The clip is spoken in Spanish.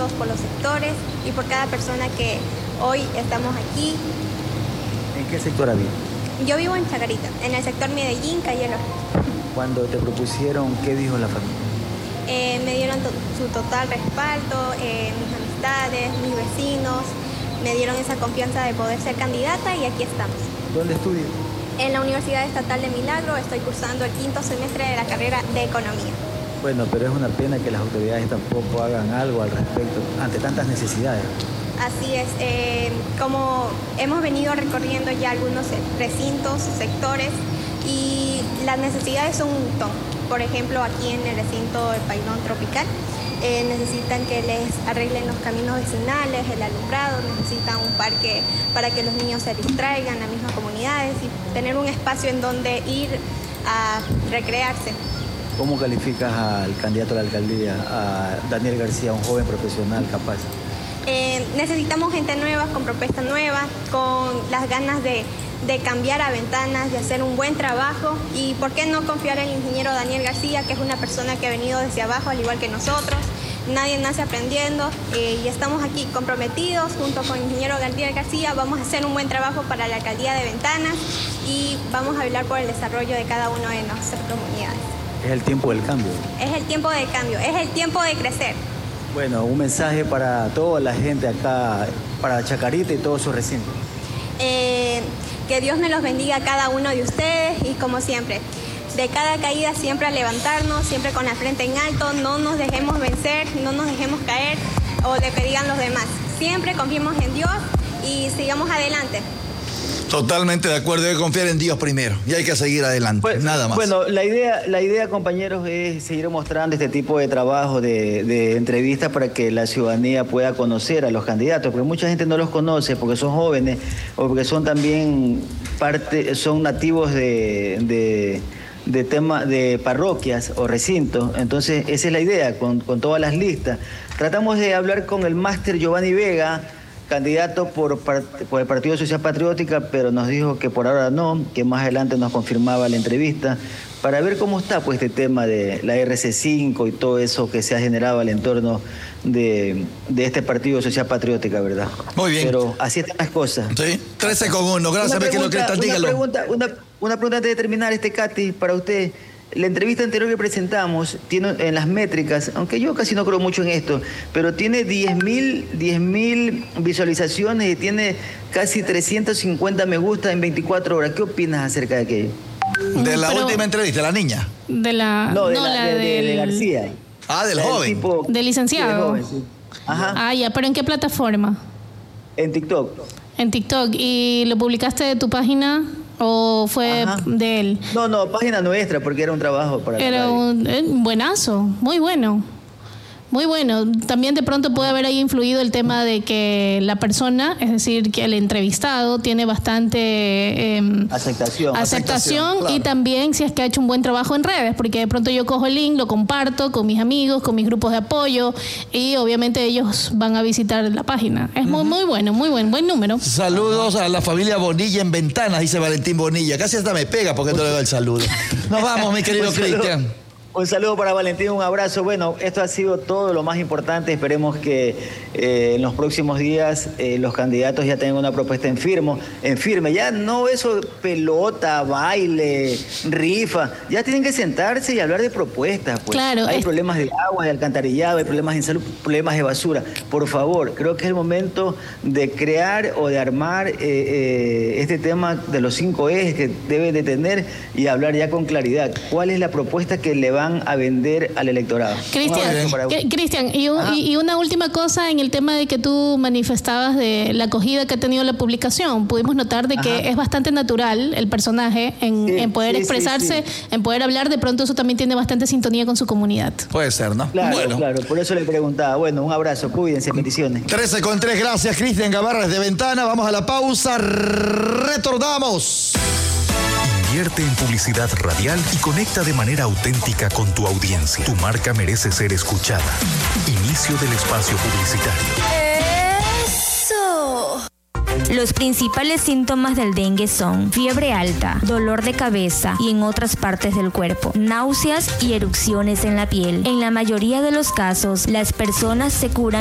respetos por los sectores y por cada persona que hoy estamos aquí. ¿En qué sector había? Yo vivo en Chacarita, en el sector Medellín, calle Los. Cuando te propusieron, ¿qué dijo la familia? Me dieron su total respaldo, mis amistades, mis vecinos, me dieron esa confianza de poder ser candidata y aquí estamos. ¿Dónde estudias? En la Universidad Estatal de Milagro estoy cursando el 5º semestre de la carrera de Economía. Bueno, pero es una pena que las autoridades tampoco hagan algo al respecto ante tantas necesidades. Así es, como hemos venido recorriendo ya algunos recintos, sectores, y las necesidades son un montón. Por ejemplo, aquí en el recinto del Pailón Tropical, necesitan que les arreglen los caminos vecinales, el alumbrado, necesitan un parque para que los niños se distraigan, las mismas comunidades, y tener un espacio en donde ir a recrearse. ¿Cómo calificas al candidato a la alcaldía, a Daniel García, un joven profesional capaz? Necesitamos gente nueva, con propuestas nuevas, con las ganas de cambiar a Ventanas, de hacer un buen trabajo, y por qué no confiar en el ingeniero Daniel García, que es una persona que ha venido desde abajo al igual que nosotros. Nadie nace aprendiendo, y estamos aquí comprometidos junto con el ingeniero Daniel García. Vamos a hacer un buen trabajo para la alcaldía de Ventanas y vamos a velar por el desarrollo de cada una de nuestras comunidades. Es el tiempo del cambio. Es el tiempo del cambio, es el tiempo de crecer. Bueno, un mensaje para toda la gente acá, para Chacarita y todo su recinto. Que Dios me los bendiga a cada uno de ustedes, y como siempre, de cada caída siempre a levantarnos, siempre con la frente en alto, no nos dejemos vencer, no nos dejemos caer o de que digan los demás. Siempre confiemos en Dios y sigamos adelante. Totalmente de acuerdo, hay que confiar en Dios primero y hay que seguir adelante, nada más. Bueno, la idea, compañeros, es seguir mostrando este tipo de trabajo, de entrevistas, para que la ciudadanía pueda conocer a los candidatos, porque mucha gente no los conoce porque son jóvenes o porque son también son nativos de tema de parroquias o recintos. Entonces esa es la idea, con todas las listas. Tratamos de hablar con el máster Giovanni Vega, candidato por el Partido Social Patriótica, pero nos dijo que por ahora no, que más adelante nos confirmaba la entrevista, para ver cómo está pues este tema de la RC5 y todo eso que se ha generado al entorno de este Partido Social Patriótica, ¿verdad? Muy bien. Pero así están las cosas. Sí, 13-1, gracias. Una pregunta antes de terminar, Katy, para usted. La entrevista anterior que presentamos tiene en las métricas, aunque yo casi no creo mucho en esto, pero tiene 10.000 visualizaciones y tiene casi 350 me gusta en 24 horas. ¿Qué opinas acerca de aquello? De la última entrevista, la niña. De García. Ah, del joven. Del licenciado. Sí, sí. Ajá. Ah, ya, pero ¿en qué plataforma? En TikTok. En TikTok. ¿Y lo publicaste de tu página o fue de él? No, página nuestra, porque era un trabajo para... Era un buenazo, muy bueno. Muy bueno. También de pronto puede haber ahí influido el tema de que la persona, es decir, que el entrevistado tiene bastante aceptación claro. Y también si es que ha hecho un buen trabajo en redes, porque de pronto yo cojo el link, lo comparto con mis amigos, con mis grupos de apoyo, y obviamente ellos van a visitar la página. Es muy bueno, buen número. Saludos a la familia Bonilla en Ventanas, dice Valentín Bonilla. Casi hasta me pega porque no le doy el saludo. Nos vamos, mi querido Cristian. Un saludo para Valentín, un abrazo. Bueno, esto ha sido todo lo más importante. Esperemos que en los próximos días los candidatos ya tengan una propuesta en firme. Ya no eso pelota, baile, rifa. Ya tienen que sentarse y hablar de propuestas. Pues. Claro. Hay problemas de agua, de alcantarillado, hay problemas de salud, problemas de basura. Por favor, creo que es el momento de crear o de armar este tema de los 5 ejes que deben de tener y hablar ya con claridad. ¿Cuál es la propuesta que le van a vender al electorado? Cristian, y una última cosa en el tema de que tú manifestabas de la acogida que ha tenido la publicación. Pudimos notar de que es bastante natural el personaje en poder expresarse, en poder hablar. De pronto eso también tiene bastante sintonía con su comunidad. Puede ser, ¿no? Claro, por eso le preguntaba. Bueno, un abrazo, cuídense, bendiciones. 13:03, gracias Cristian Gavarra desde Ventana. Vamos a la pausa, retornamos. Invierte en publicidad radial y conecta de manera auténtica con tu audiencia. Tu marca merece ser escuchada. Inicio del espacio publicitario. ¡Eso! Los principales síntomas del dengue son fiebre alta, dolor de cabeza y en otras partes del cuerpo, náuseas y erupciones en la piel. En la mayoría de los casos, las personas se curan